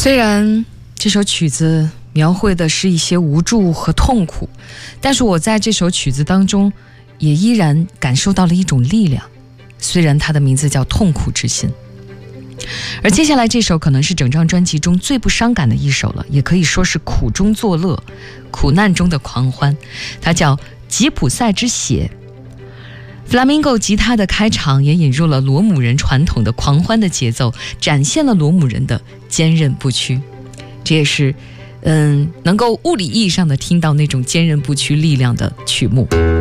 虽然这首曲子描绘的是一些无助和痛苦，但是我在这首曲子当中也依然感受到了一种力量，虽然它的名字叫痛苦之心。而接下来这首可能是整张专辑中最不伤感的一首了，也可以说是苦中作乐，苦难中的狂欢，它叫吉普赛之血。弗拉明戈吉他的开场也引入了罗姆人传统的狂欢的节奏，展现了罗姆人的坚韧不屈。这也是能够物理意义上的听到那种坚韧不屈力量的曲目。